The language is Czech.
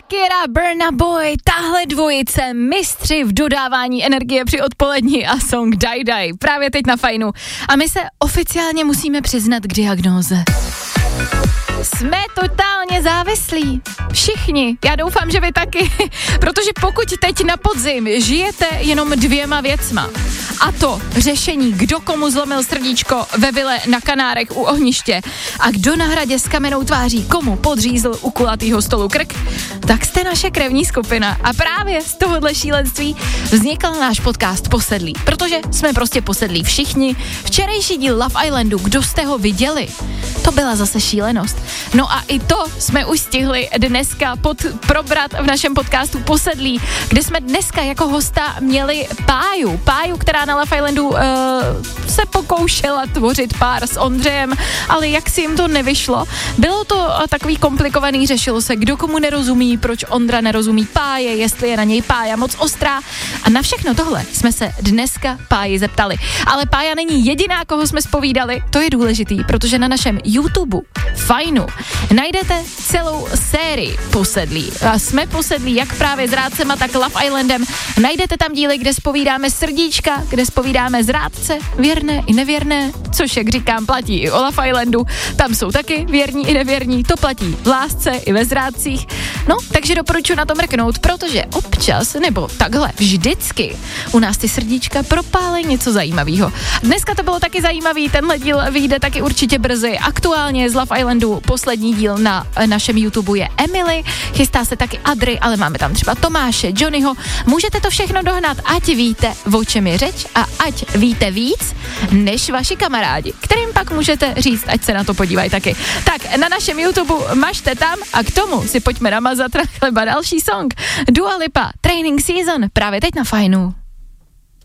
Shakira, Burna Boy, tahle dvojice, mistři v dodávání energie při odpolední a song Die Die, právě teď na Fajnu. A my se oficiálně musíme přiznat k diagnóze. Jsme totálně závislí. Všichni. Já doufám, že vy taky. Protože pokud teď na podzim žijete jenom 2 věcma, a to řešení, kdo komu zlomil srdíčko ve vile na Kanárech u ohniště a kdo na hradě s kamennou tváří komu podřízl u kulatýho stolu krk, tak jste naše krevní skupina. A právě z tohohle šílenství vznikl náš podcast Posedlí. Protože jsme prostě posedlí všichni. Včerejší díl Love Islandu, kdo jste ho viděli? To byla zase šílenost. No a i to jsme už stihli dneska probrat v našem podcastu Posedlí, kde jsme dneska jako hosta měli Páju, která na Love Islandu se pokoušela tvořit pár s Ondřejem, ale jak si jim to nevyšlo. Bylo to takový komplikovaný, řešilo se, kdo komu nerozumí, proč Ondra nerozumí Páje, jestli je na něj Pája moc ostrá. A na všechno tohle jsme se dneska Páji zeptali. Ale Pája není jediná, koho jsme zpovídali, to je důležitý, protože na našem YouTube Fajnu najdete celou sérii Posedlí. A jsme posedlí jak právě zrádcema, tak Love Islandem. Najdete tam díly, kde zpovídáme srdíčka, kde zpovídáme zrádce, věrné i nevěrné, což, jak říkám, platí i o Love Islandu. Tam jsou taky věrní i nevěrní, to platí v lásce i ve zrádcích. No, takže doporučuji na to mrknout, protože občas, nebo takhle, vždycky u nás ty srdíčka propálí něco zajímavého. Dneska to bylo taky zajímavý, tenhle díl vyjde taky určitě brzy. Aktuálně z Love Islandu poslední díl na našem YouTube je Emily, chystá se taky Adry, ale máme tam třeba Tomáše, Johnnyho. Můžete to všechno dohnat, ať víte, o čem je řeč a ať víte víc než vaši kamarádi, kterým pak můžete říct, ať se na to podívají taky. Tak na našem YouTube mažte tam a k tomu si pojďme namazat na chleba další song. Dua Lipa, Training Season, právě teď na Fajnu.